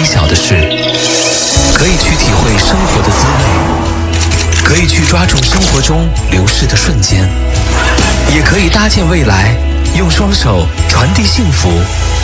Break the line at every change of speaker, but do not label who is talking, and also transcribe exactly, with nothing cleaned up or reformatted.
小的事，可以去体会生活的滋味，可以去抓住生活中流逝的瞬间，也可以搭建未来，用双手传递幸福，